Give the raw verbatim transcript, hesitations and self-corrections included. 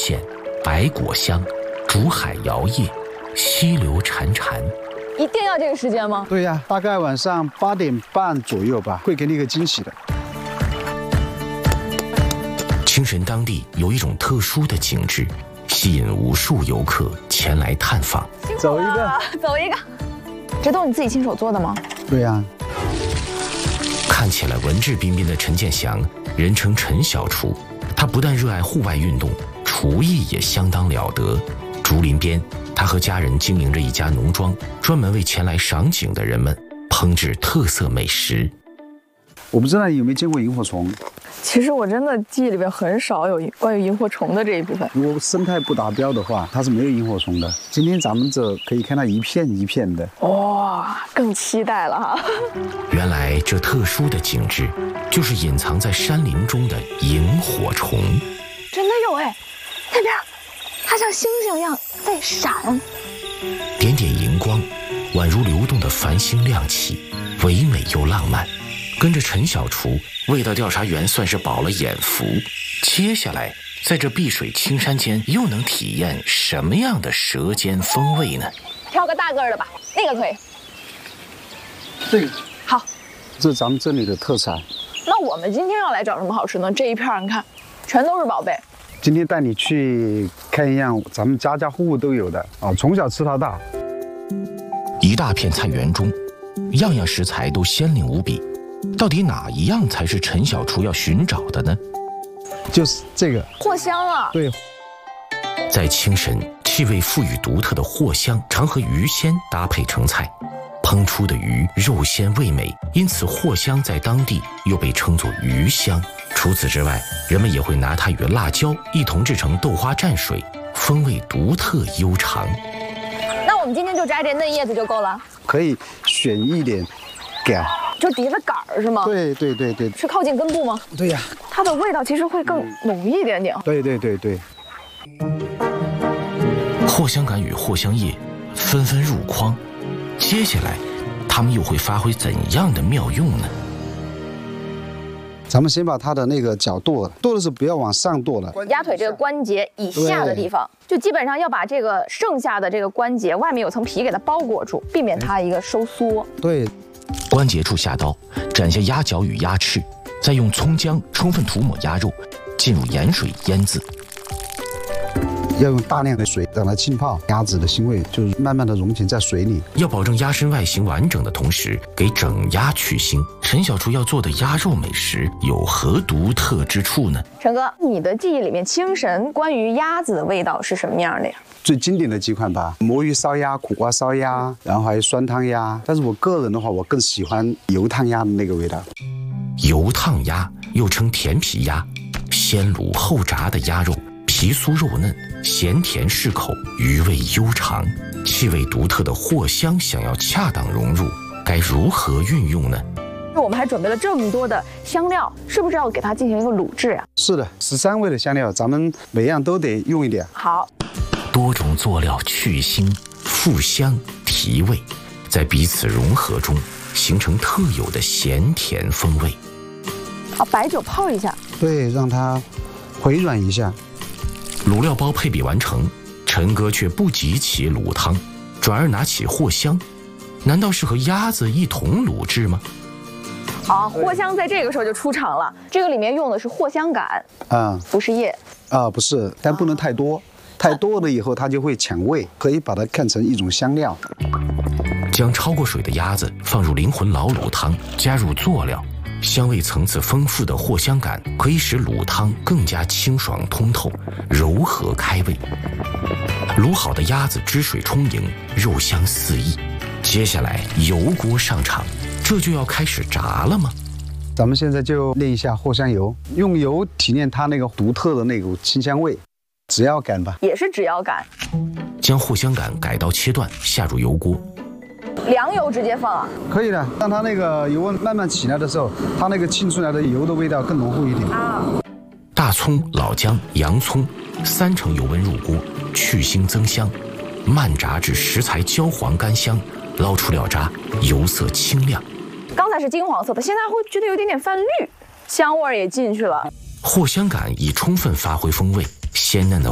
线，白果香，竹海摇曳，溪流潺潺。 一定要这个时间吗？ 对呀，大概晚上八点半左右吧，会给你一个惊喜的。 青神当地有一种特殊的景致，吸引无数游客前来探访。 走一个， 走一个。这都是你自己亲手做的吗？ 对呀。 看起来文质彬彬的陈建祥，人称陈小厨。他不但热爱户外运动，厨艺也相当了得。竹林边，他和家人经营着一家农庄，专门为前来赏景的人们烹制特色美食。 我不知道你有没有见过萤火虫？ 其实我真的记忆里边很少有关于萤火虫的这一部分。 如果生态不达标的话，它是没有萤火虫的。今天咱们这可以看到一片一片的。 哇、哦，更期待了哈！ 原来这特殊的景致，就是隐藏在山林中的萤火虫。 真的有哎，那边，它像星星一样在闪。 点点荧光，宛如流动的繁星亮起，唯美又浪漫。跟着陈小厨，味道调查员算是饱了眼福。接下来，在这碧水青山间，又能体验什么样的舌尖风味呢？ 挑个大个儿的吧，那个可以。 这个好， 这是咱们这里的特产。 那我们今天要来找什么好吃呢？这一片你看，全都是宝贝。 今天带你去看一样咱们家家户户都有的啊，从小吃到大。 一大片菜园中，样样食材都鲜灵无比。到底哪一样才是陈小厨要寻找的呢？ 就是这个藿香啊！ 对， 在青神，气味富裕独特的藿香常和鱼鲜搭配成菜，烹出的鱼肉鲜味美，因此藿香在当地又被称作鱼香。除此之外，人们也会拿它与辣椒一同制成豆花蘸水，风味独特悠长。 那我们今天就摘这嫩叶子就够了？ 可以选一点杆。 就底下的杆儿是吗？ 对对对对， 是靠近根部吗？ 对呀， 它的味道其实会更浓一点点。 对对对对。 藿香杆与藿香叶纷纷入筐，接下来，它们又会发挥怎样的妙用呢？ 咱们先把它的那个脚剁了，剁的时候不要往上剁了， 压腿这个关节以下的地方，就基本上要把这个剩下的这个关节外面有层皮给它包裹住，避免它一个收缩。 对。 关节处下刀，斩下鸭脚与鸭翅，再用葱姜充分涂抹鸭肉，进入盐水腌制。 要用大量的水让它浸泡，鸭子的腥味就是慢慢的溶解在水里。 要保证鸭身外形完整的同时，给整鸭去腥。陈小厨要做的鸭肉美食有何独特之处呢？ 陈哥，你的记忆里面，清神关于鸭子的味道是什么样的呀？ 最经典的几款吧，魔芋烧鸭、苦瓜烧鸭，然后还有酸汤鸭。但是我个人的话，我更喜欢油烫鸭的那个味道。 油烫鸭又称甜皮鸭，先卤后炸的鸭肉，皮酥肉嫩，咸甜适口，余味悠长。气味独特的藿香想要恰当融入，该如何运用呢？ 我们还准备了这么多的香料，是不是要给它进行一个卤制啊？ 是的，十三味的香料，咱们每样都得用一点。 好。 多种佐料去腥、复香、提味，在彼此融合中形成特有的咸甜风味。 啊，白酒泡一下， 对，让它回软一下。 卤料包配比完成，陈哥却不急起卤汤，转而拿起藿香。难道是和鸭子一同卤制吗？ 好，藿香在这个时候就出场了。这个里面用的是藿香杆， 啊、嗯， 不是叶啊，不是，但不能太多。太多了以后，它就会抢味，可以把它看成一种香料。 将焯过水的鸭子放入灵魂老卤汤，加入佐料，香味层次丰富的藿香杆可以使卤汤更加清爽通透，柔和开胃。卤好的鸭子汁水充盈，肉香四溢。接下来油锅上场，这就要开始炸了吗？ 咱们现在就炼一下藿香油，用油提炼它那个独特的那股清香味。指腰杆吧， 也是指腰杆。 将藿香杆改刀切断，下入油锅。 凉油直接放啊？ 可以的，让它那个油温慢慢起来的时候，它那个沁出来的油的味道更浓厚一点啊。 大葱、老姜、洋葱，三成油温入锅，去腥增香，慢炸至食材焦黄干香，捞出料渣，油色清亮。 刚才是金黄色的，现在会觉得有点点泛绿，香味也进去了。 藿香杆已充分发挥风味。鲜嫩的